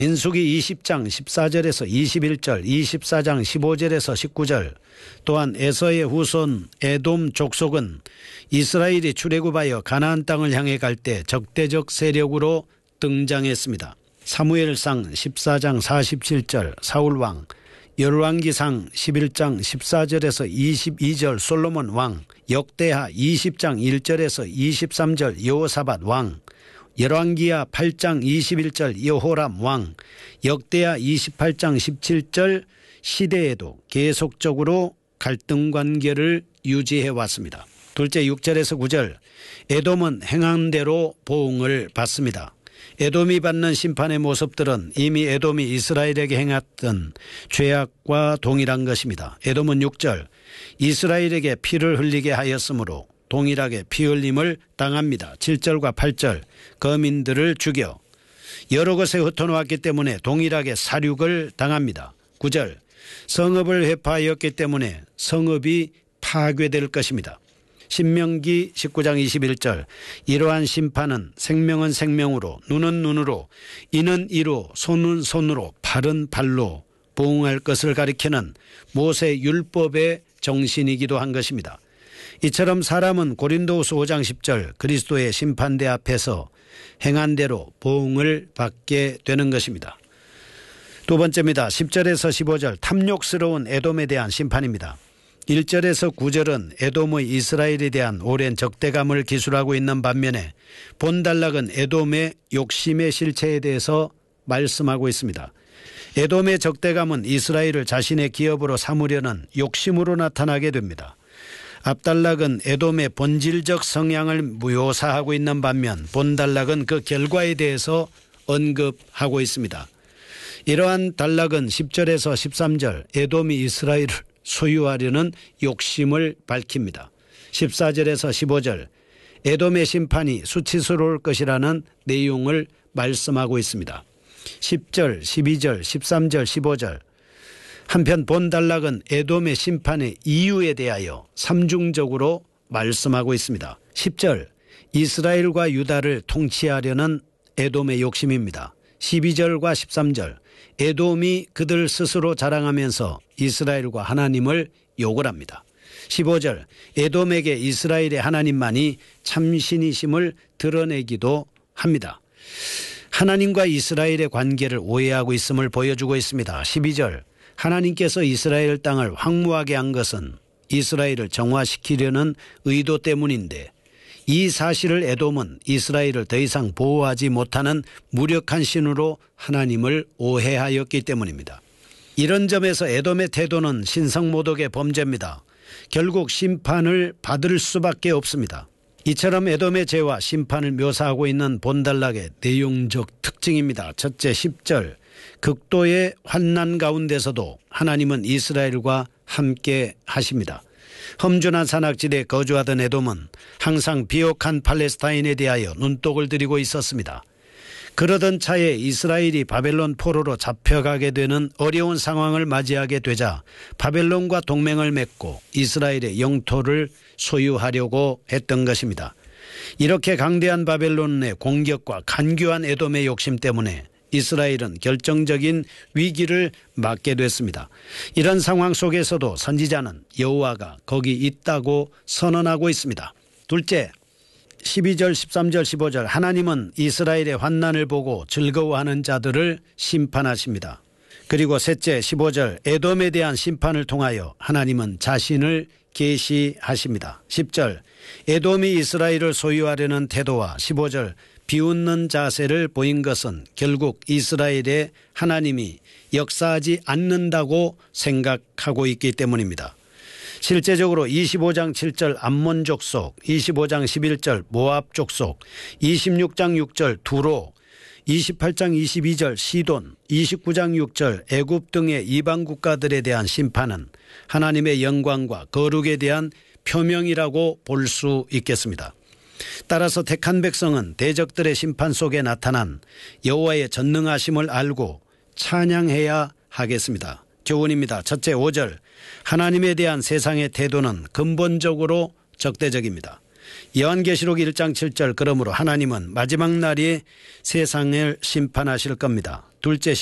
민수기 20장 14절에서 21절, 24장 15절에서 19절, 또한 에서의 후손 에돔 족속은 이스라엘이 출애굽하여 가나안 땅을 향해 갈 때 적대적 세력으로 등장했습니다. 사무엘상 14장 47절 사울왕, 열왕기상 11장 14절에서 22절 솔로몬 왕, 역대하 20장 1절에서 23절 여호사밧 왕, 열왕기하 8장 21절 여호람 왕, 역대하 28장 17절 시대에도 계속적으로 갈등 관계를 유지해 왔습니다. 둘째 6절에서 9절, 에돔은 행한 대로 보응을 받습니다. 에돔이 받는 심판의 모습들은 이미 에돔이 이스라엘에게 행했던 죄악과 동일한 것입니다. 에돔은 6절, 이스라엘에게 피를 흘리게 하였으므로 동일하게 피 흘림을 당합니다. 7절과 8절, 거민들을 죽여 여러 곳에 흩어놓았기 때문에 동일하게 살육을 당합니다. 9절, 성읍을 회파하였기 때문에 성읍이 파괴될 것입니다. 신명기 19장 21절, 이러한 심판은 생명은 생명으로, 눈은 눈으로, 이는 이로, 손은 손으로, 발은 발로 보응할 것을 가리키는 모세 율법의 정신이기도 한 것입니다. 이처럼 사람은 고린도후서 5장 10절 그리스도의 심판대 앞에서 행한 대로 보응을 받게 되는 것입니다. 두 번째입니다. 10절에서 15절 탐욕스러운 에돔에 대한 심판입니다. 1절에서 9절은 에돔의 이스라엘에 대한 오랜 적대감을 기술하고 있는 반면에 본달락은 에돔의 욕심의 실체에 대해서 말씀하고 있습니다. 에돔의 적대감은 이스라엘을 자신의 기업으로 삼으려는 욕심으로 나타나게 됩니다. 앞달락은 에돔의 본질적 성향을 묘사하고 있는 반면 본달락은 그 결과에 대해서 언급하고 있습니다. 이러한 단락은 10절에서 13절 에돔이 이스라엘을 소유하려는 욕심을 밝힙니다. 14절에서 15절 에돔의 심판이 수치스러울 것이라는 내용을 말씀하고 있습니다. 10절, 12절, 13절, 15절 한편 본단락은 에돔의 심판의 이유에 대하여 삼중적으로 말씀하고 있습니다. 10절 이스라엘과 유다를 통치하려는 에돔의 욕심입니다. 12절과 13절 에돔이 그들 스스로 자랑하면서 이스라엘과 하나님을 욕을 합니다. 15절 에돔에게 이스라엘의 하나님만이 참신이심을 드러내기도 합니다. 하나님과 이스라엘의 관계를 오해하고 있음을 보여주고 있습니다. 12절 하나님께서 이스라엘 땅을 황무하게 한 것은 이스라엘을 정화시키려는 의도 때문인데 이 사실을 에돔은 이스라엘을 더 이상 보호하지 못하는 무력한 신으로 하나님을 오해하였기 때문입니다. 이런 점에서 에돔의 태도는 신성모독의 범죄입니다. 결국 심판을 받을 수밖에 없습니다. 이처럼 에돔의 죄와 심판을 묘사하고 있는 본달락의 내용적 특징입니다. 첫째 10절 극도의 환난 가운데서도 하나님은 이스라엘과 함께 하십니다. 험준한 산악지대에 거주하던 에돔은 항상 비옥한 팔레스타인에 대하여 눈독을 들이고 있었습니다. 그러던 차에 이스라엘이 바벨론 포로로 잡혀가게 되는 어려운 상황을 맞이하게 되자 바벨론과 동맹을 맺고 이스라엘의 영토를 소유하려고 했던 것입니다. 이렇게 강대한 바벨론의 공격과 간교한 에돔의 욕심 때문에 이스라엘은 결정적인 위기를 맞게 됐습니다. 이런 상황 속에서도 선지자는 여호와가 거기 있다고 선언하고 있습니다. 둘째 12절 13절 15절 하나님은 이스라엘의 환난을 보고 즐거워하는 자들을 심판하십니다. 그리고 셋째 15절 에돔에 대한 심판을 통하여 하나님은 자신을 계시하십니다. 10절 에돔이 이스라엘을 소유하려는 태도와 15절 비웃는 자세를 보인 것은 결국 이스라엘의 하나님이 역사하지 않는다고 생각하고 있기 때문입니다. 실제적으로 25장 7절 암몬 족속, 25장 11절 모압 족속, 26장 6절 두로, 28장 22절 시돈, 29장 6절 애굽 등의 이방 국가들에 대한 심판은 하나님의 영광과 거룩에 대한 표명이라고 볼 수 있겠습니다. 따라서 택한 백성은 대적들의 심판 속에 나타난 여호와의 전능하심을 알고 찬양해야 하겠습니다. 교훈입니다. 첫째 5절 하나님에 대한 세상의 태도는 근본적으로 적대적입니다. 요한계시록 1장 7절 그러므로 하나님은 마지막 날이 세상을 심판하실 겁니다. 둘째